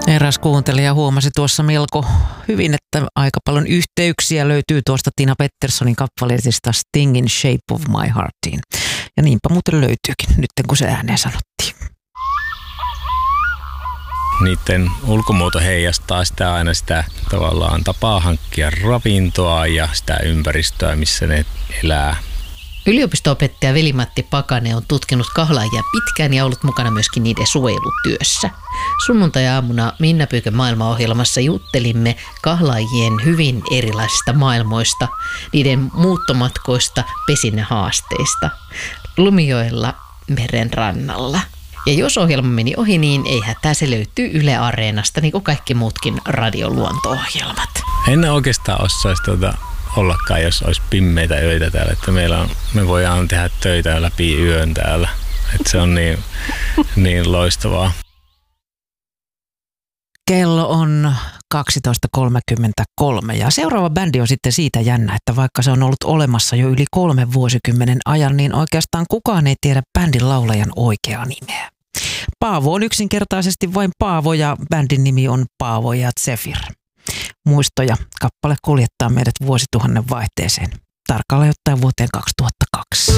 Eräs kuuntelija huomasi tuossa melko hyvin, että aika paljon yhteyksiä löytyy tuosta Tina Petterssonin kappaleetista Stingin Shape of My Heartiin. Ja niinpä muuten löytyykin, nyt kun se ääneen sanottiin. Niiden ulkomuoto heijastaa sitä tavallaan tapaa hankkia ravintoa ja sitä ympäristöä, missä ne elää. Yliopisto-opettaja Veli-Matti Pakanen on tutkinut kahlaajia pitkään ja ollut mukana myöskin niiden suojelutyössä. Sunnuntai-aamuna Minna Pyykön maailmaohjelmassa juttelimme kahlaajien hyvin erilaisista maailmoista, niiden muuttomatkoista, pesinnähaasteista, Lumijoella meren rannalla. Ja jos ohjelma meni ohi, niin ei hätää, se löytyy Yle Areenasta, niin kuin kaikki muutkin radioluonto-ohjelmat. En oikeastaan osaisi ollakaan, jos olisi pimmeitä öitä täällä, että me voidaan tehdä töitä läpi yön täällä. Että se on niin loistavaa. Kello on 12.33 ja seuraava bändi on sitten siitä jännä, että vaikka se on ollut olemassa jo yli 3 vuosikymmenen ajan, niin oikeastaan kukaan ei tiedä bändin laulajan oikeaa nimeä. Paavo on yksinkertaisesti vain Paavo ja bändin nimi on Paavo ja Zephyr. Muistoja kappale kuljettaa meidät vuosituhannen vaihteeseen, tarkalleen ottaen vuoteen 2002.